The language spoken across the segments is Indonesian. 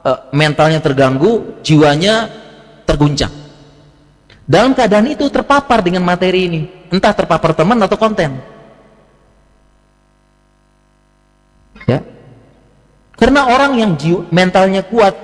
mentalnya terganggu, jiwanya terguncang. Dalam keadaan itu terpapar dengan materi ini, entah terpapar teman atau konten. Ya. Karena orang yang mentalnya kuat,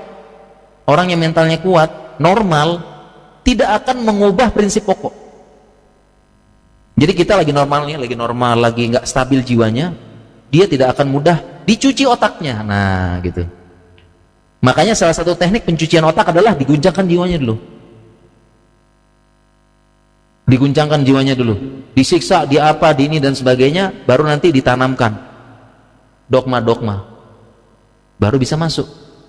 normal, tidak akan mengubah prinsip pokok. Jadi kita lagi normal, lagi nggak stabil jiwanya, dia tidak akan mudah dicuci otaknya. Nah, gitu. Makanya salah satu teknik pencucian otak adalah diguncangkan jiwanya dulu. Diguncangkan jiwanya dulu, disiksa, di apa, di ini dan sebagainya, baru nanti ditanamkan dogma-dogma, baru bisa masuk.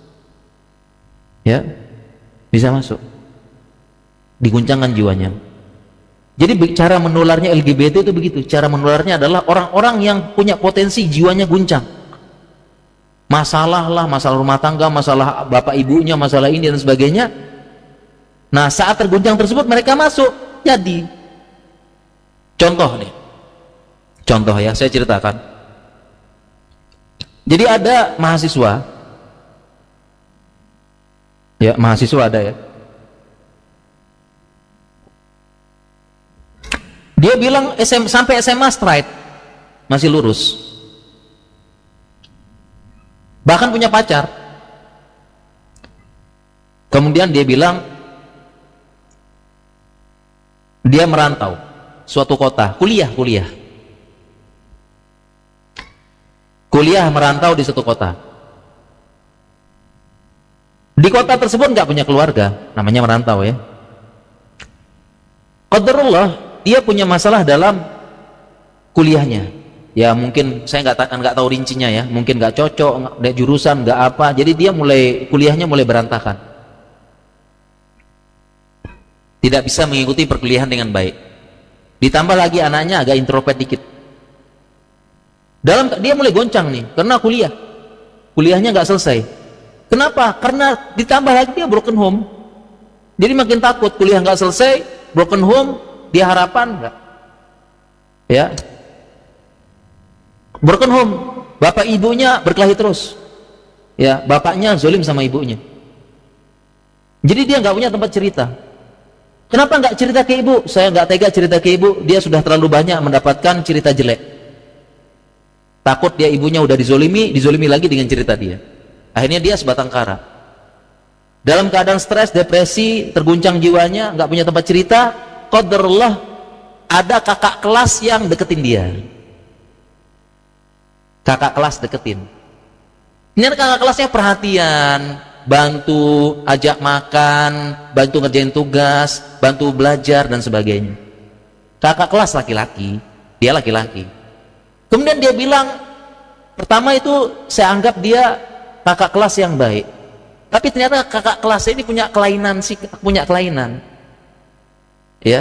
Ya, bisa masuk. Diguncangkan jiwanya. Jadi cara menularnya LGBT itu begitu. Cara menularnya adalah orang-orang yang punya potensi jiwanya guncang. Masalah rumah tangga, masalah bapak ibunya, masalah ini dan sebagainya. Nah, saat terguncang tersebut mereka masuk. Jadi contoh ya, saya ceritakan. Jadi ada mahasiswa ada ya, dia bilang sampai SMA straight, masih lurus, bahkan punya pacar. Kemudian dia bilang dia merantau suatu kota, kuliah merantau di suatu kota. Di kota tersebut nggak punya keluarga, namanya merantau ya. Qadarullah, dia punya masalah dalam kuliahnya. Ya mungkin saya nggak tahu rincinya ya, mungkin nggak cocok, nggak jurusan, nggak apa. Jadi dia kuliahnya mulai berantakan. Tidak bisa mengikuti perkuliahan dengan baik. Ditambah lagi anaknya agak introvert dikit. Dia mulai goncang nih, karena kuliahnya nggak selesai. Kenapa? Karena ditambah lagi dia broken home. Jadi makin takut, kuliah nggak selesai, broken home, dia harapan nggak? Ya, broken home, bapak ibunya berkelahi terus. Ya, bapaknya zolim sama ibunya. Jadi dia nggak punya tempat cerita. Kenapa nggak cerita ke ibu? Saya nggak tega cerita ke ibu, dia sudah terlalu banyak mendapatkan cerita jelek. Takut dia ibunya udah dizolimi lagi dengan cerita dia. Akhirnya dia sebatang kara. Dalam keadaan stres, depresi, terguncang jiwanya, nggak punya tempat cerita. Qadarullah, ada kakak kelas yang deketin dia. Kakak kelas deketin. Ini kakak kelasnya perhatian, bantu, ajak makan, bantu ngerjain tugas, bantu belajar dan sebagainya. Kakak kelas laki-laki, dia laki-laki. Kemudian dia bilang, pertama itu saya anggap dia kakak kelas yang baik, tapi ternyata kakak kelas ini punya kelainan. Ya,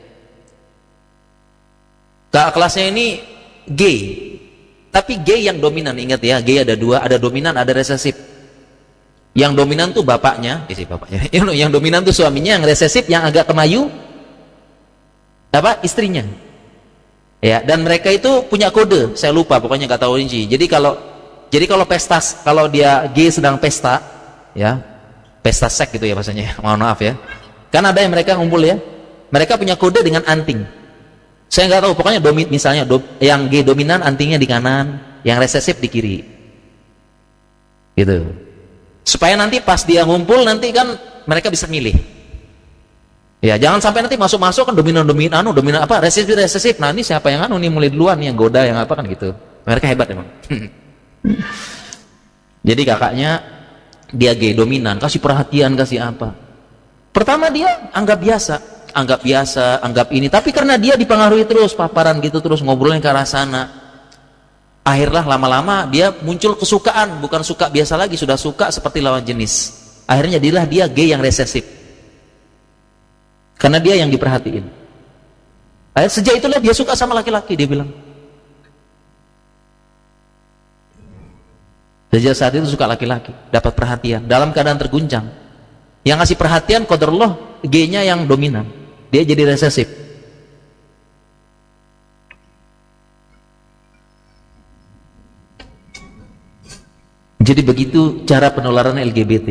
kakak kelasnya ini gay, tapi gay yang dominan. Ingat ya, gay ada dua, ada dominan, ada resesif. Yang dominan tuh bapaknya, yang dominan tuh suaminya, yang resesif, yang agak kemayu, istrinya. Ya, dan mereka itu punya kode, saya lupa, pokoknya nggak tahu rinci. Jadi kalau pesta, kalau dia gay sedang pesta, ya, pesta seks gitu ya bahasanya, mohon maaf ya. Kan ada yang mereka ngumpul ya, mereka punya kode dengan anting. Saya nggak tahu, pokoknya misalnya yang gay dominan antingnya di kanan, yang resesif di kiri, gitu. Supaya nanti pas dia ngumpul nanti kan mereka bisa milih. Ya, jangan sampai nanti masuk kan dominan apa resesif. Nah ini siapa yang nih mulai duluan, yang goda, yang apa kan gitu. Mereka hebat emang. Jadi kakaknya dia gay dominan, kasih perhatian, kasih apa. Pertama dia anggap biasa, anggap ini. Tapi karena dia dipengaruhi terus, paparan gitu terus, ngobrolnya ke arah sana. Akhirnya lama-lama dia muncul kesukaan, bukan suka biasa lagi, sudah suka seperti lawan jenis. Akhirnya jadilah dia gay yang resesif. Karena dia yang diperhatiin. Sejak itulah dia suka sama laki-laki, dia bilang. Sejak saat itu suka laki-laki, dapat perhatian dalam keadaan terguncang. Yang ngasih perhatian qadarullah G-nya yang dominan, dia jadi resesif. Jadi begitu cara penularan LGBT.